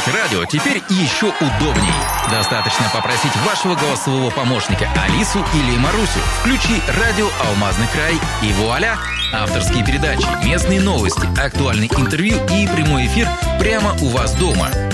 радио теперь еще удобней. Достаточно попросить вашего голосового помощника Алису или Марусю. Включи радио «Алмазный край» и вуаля! Авторские передачи, местные новости, актуальные интервью и прямой эфир прямо у вас дома.